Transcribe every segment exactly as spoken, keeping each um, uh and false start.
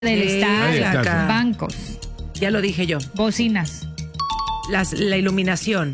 del Sí, estadio, acá. bancos, Ya lo dije yo. bocinas, Las, la iluminación.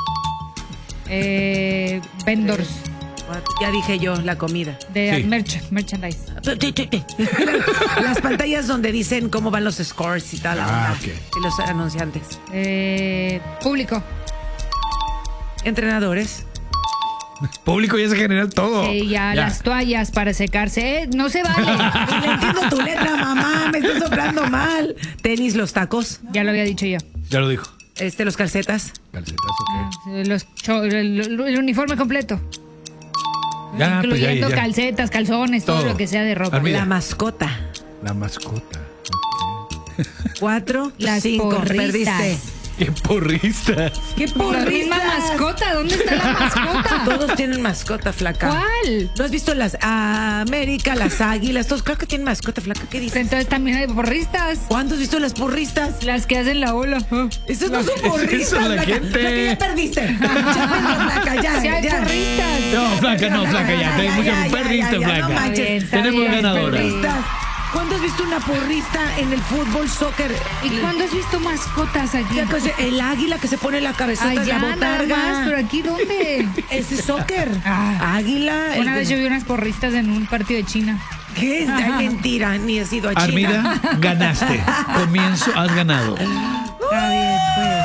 eh, vendors Ya dije yo, la comida. de Sí. merch, merchandise. Las pantallas donde dicen cómo van los scores y tal. la Ah, onda. ok. Y los anunciantes. Eh, público. Entrenadores. Público ya se genera todo. Sí, ya, las toallas para secarse. Eh, no se vale. Le entiendo tu letra, mamá. Me estás soplando mal. Tenis, los tacos. Ya lo había dicho yo. Ya lo dijo. Este, los calcetas. Calcetas, ok. Eh, Los cho- el, el uniforme completo. Ya, pues ya, Incluyendo ya. calcetas, calzones, todo, Todo. lo que sea de ropa. Armida. La mascota. La mascota. Cuatro, Las cinco. porristas. Perdiste. ¡Qué porrista! ¿Qué La misma mascota. ¿Dónde está la mascota? Todos tienen mascota, flaca. ¿Cuál? ¿No has visto las América, las águilas? Todos creo que tienen mascota, flaca. ¿Qué dices? Entonces también hay porristas. ¿Cuándo has visto las porristas? Las que hacen la ola. Esos no son porristas, Eso, la flaca. gente. Flaca, ya perdiste. Ya perdiste, flaca, ya, Sí hay ya. porristas. No, flaca, no, flaca, ya. Tenemos ya, que ya, perdiste, ya, ya, flaca. no manches. Está bien, está Tenemos bien, ganadora. perdí. Porristas. ¿Cuándo has visto una porrista en el fútbol, soccer? ¿Y cuándo has visto mascotas aquí? Ya, pues, el águila que se pone la cabezota de Allá la nada botarga. más, pero aquí ¿dónde? Ese es soccer. Ah. Águila. Una el- vez yo vi unas porristas en un partido de China. ¿Qué es? Ay, mentira, ni he sido a China. Armida, ganaste. Comienzo, has ganado. Está bien, pues.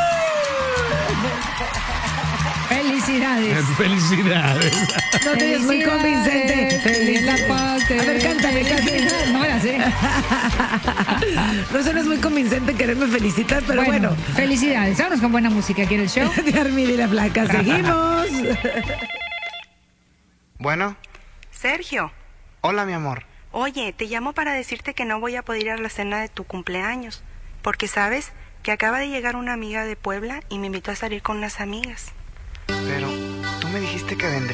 Felicidades. Felicidades. No te ves muy convincente. Feliz la paz. A ver, cántame, cántame. No me la sé. No suenas muy convincente quererme felicitar, pero bueno. Felicidades. Vámonos con buena música aquí en el show. De Armida y la Flaca, seguimos. Bueno, Sergio, hola mi amor. oye, te llamo para decirte que no voy a poder ir a la cena de tu cumpleaños, porque sabes que acaba de llegar una amiga de Puebla y me invitó a salir con unas amigas. Pero tú me dijiste que vendrías.